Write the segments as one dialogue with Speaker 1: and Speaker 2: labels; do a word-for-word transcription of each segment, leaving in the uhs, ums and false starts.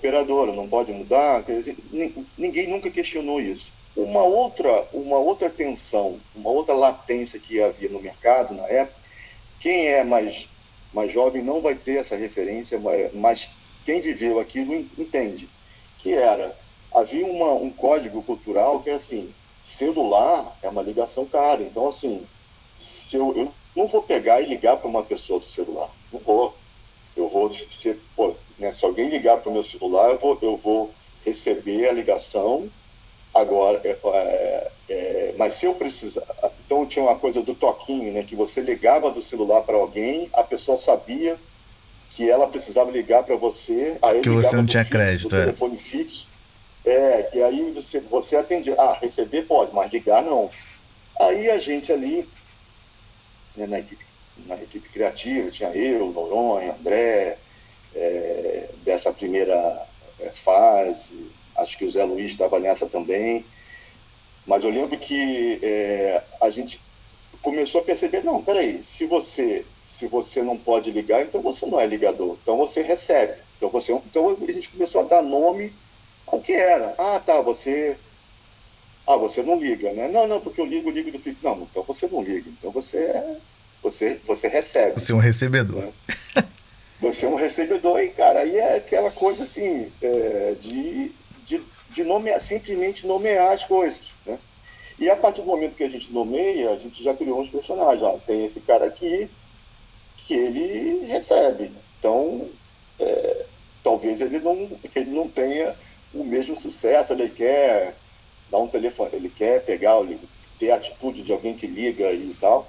Speaker 1: operadora, não pode mudar. Quer dizer, nin- ninguém nunca questionou isso. Uma outra, uma outra tensão, uma outra latência que havia no mercado na época, quem é mais, mais jovem não vai ter essa referência, mas mas quem viveu aquilo en- entende, que era, havia uma, um código cultural que é assim, celular é uma ligação cara, então assim, se eu, eu não vou pegar e ligar para uma pessoa do celular, não vou, eu vou ser, pô, né, se alguém ligar para o meu celular, eu vou, eu vou receber a ligação. Agora, é, é, é, mas se eu precisar. Então, tinha uma coisa do toquinho, né? Que você ligava do celular para alguém, a pessoa sabia que ela precisava ligar para você, aí
Speaker 2: Que você
Speaker 1: ligava
Speaker 2: não
Speaker 1: do
Speaker 2: tinha
Speaker 1: fixo, do
Speaker 2: crédito, é.
Speaker 1: telefone fixo, é, que aí você, você atendia. Ah, receber pode, mas ligar não. Aí a gente ali, né, na equipe, na equipe criativa, tinha eu, Noronha, André, é, dessa primeira é, fase, acho que o Zé Luiz estava nessa também. Mas eu lembro que é, a gente começou a perceber, não, peraí, se você, se você não pode ligar, então você não é ligador, então você recebe. Então, você, então a gente começou a dar nome ao que era. Ah, tá, você, ah, você não liga, né? Não, não, porque eu ligo, ligo do fico. Não, então você não liga, então você é, você, você recebe,
Speaker 2: Você é um recebedor.
Speaker 1: né? Você é um recebedor e, cara, aí é aquela coisa assim, é, de, de, de nomear, simplesmente nomear as coisas, né? E a partir do momento que a gente nomeia, a gente já criou uns personagens. Ó, tem esse cara aqui que ele recebe. Então, é, talvez ele não, ele não tenha o mesmo sucesso. Ele quer dar um telefone, ele quer pegar, ter a atitude de alguém que liga e tal,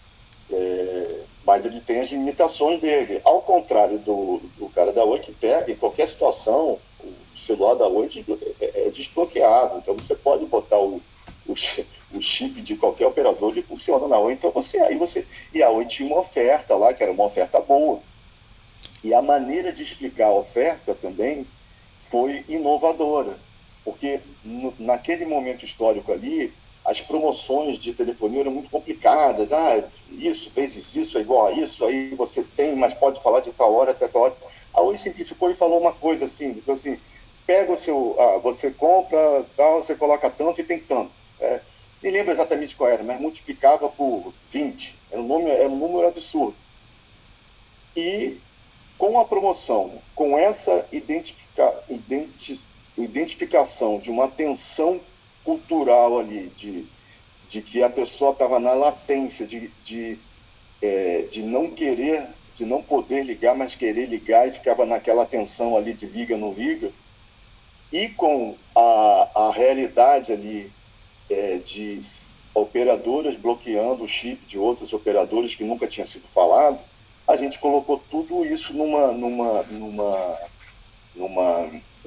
Speaker 1: mas ele tem as limitações dele. Ao contrário do, do cara da Oi que pega, em qualquer situação, o celular da Oi é, é desbloqueado. Então, você pode botar o, o, o chip de qualquer operador, ele funciona na Oi. Então, você, aí você... E a Oi tinha uma oferta lá, que era uma oferta boa. E a maneira de explicar a oferta também foi inovadora, porque no, naquele momento histórico ali, as promoções de telefonia eram muito complicadas. Ah, isso, vezes isso é igual a isso, aí você tem, mas pode falar de tal hora até tal hora. A Oi simplificou e falou uma coisa assim, tipo assim, pega o seu, ah, você compra, tal, você coloca tanto e tem tanto. É, nem lembro exatamente qual era, mas multiplicava por vinte. Era um número, era um número absurdo. E com a promoção, com essa identifica, identi, identificação de uma tensão cultural ali, de, de que a pessoa estava na latência de, de, é, de não querer, de não poder ligar, mas querer ligar, e ficava naquela tensão ali de liga, não liga, e com a, a realidade ali é, de operadoras bloqueando o chip de outros operadores que nunca tinha sido falado, a gente colocou tudo isso numa, numa, numa, numa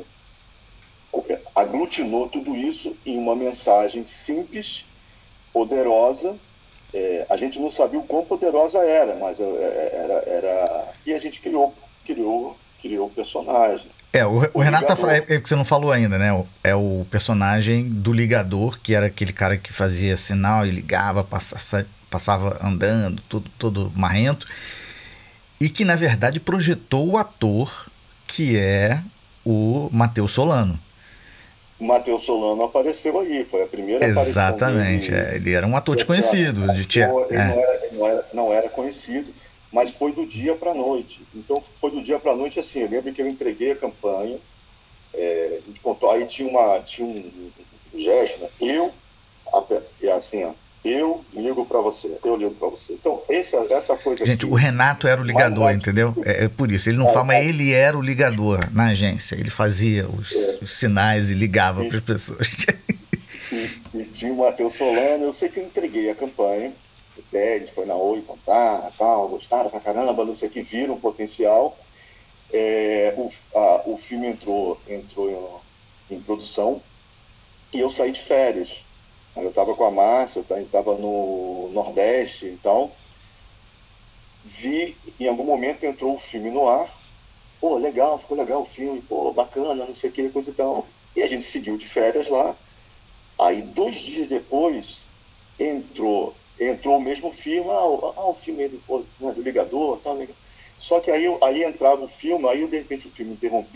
Speaker 1: aglutinou tudo isso em uma mensagem simples, poderosa. É, a gente não sabia o quão poderosa era, mas é, era, era... E a gente criou, criou, criou o personagem.
Speaker 2: É, o, o
Speaker 1: O
Speaker 2: Renato tá, é,
Speaker 1: ligador.
Speaker 2: é que você não falou ainda, né? É o personagem do ligador, que era aquele cara que fazia sinal e ligava, passa, passava andando, tudo, todo marrento, e que na verdade projetou o ator que é o Matheus Solano.
Speaker 1: O Matheus Solano apareceu aí, foi a primeira aparição
Speaker 2: Exatamente,
Speaker 1: dele.
Speaker 2: é, ele era um ator
Speaker 1: E assim,
Speaker 2: desconhecido. De tia,
Speaker 1: ator, ele
Speaker 2: é.
Speaker 1: não era, ele não era, não era conhecido, mas foi do dia para a noite. Então, foi do dia para a noite, assim, eu lembro que eu entreguei a campanha, é, a gente contou, aí tinha, uma, tinha um, um gesto, né? Eu, é assim, ó, eu ligo para você, eu ligo para você. Então, essa, essa coisa
Speaker 2: Gente, o
Speaker 1: aqui,
Speaker 2: Renato era o
Speaker 1: mais
Speaker 2: ligador,
Speaker 1: arte,
Speaker 2: entendeu? É, é por isso. Ele não fala,
Speaker 1: a-
Speaker 2: mas
Speaker 1: a-
Speaker 2: ele era o ligador na agência. Ele fazia os, os sinais e ligava para
Speaker 1: e,
Speaker 2: as pessoas.
Speaker 1: e, e tinha o Matheus Solano, eu sei que eu entreguei a campanha, o Ted foi na Oi contar, tal, gostaram pra caramba, não sei o que, viram o potencial. É, o, a, o filme entrou, entrou em, em produção e eu saí de férias. Aí eu estava com a Márcia, eu estava no Nordeste e tal. Vi, em algum momento entrou o filme no ar. Pô, legal, ficou legal o filme, pô, bacana, não sei o que, coisa e tal. E a gente seguiu de férias lá. Aí, dois dias depois, entrou, entrou o mesmo filme, ah, o, ah, o filme do, do ligador, tal, legal. Só que aí, aí entrava o filme, aí de repente o filme interrompia.